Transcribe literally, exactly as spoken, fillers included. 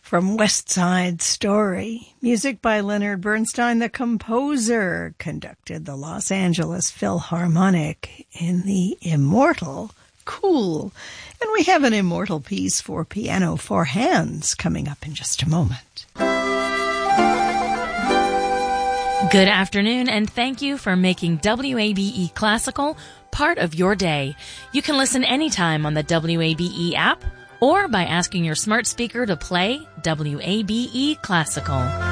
from West Side Story. Music by Leonard Bernstein, the composer, conducted the Los Angeles Philharmonic in the immortal Cool. And we have an immortal piece for piano four hands coming up in just a moment. Good afternoon, and thank you for making W A B E Classical part of your day. You can listen anytime on the W A B E app or by asking your smart speaker to play W A B E Classical.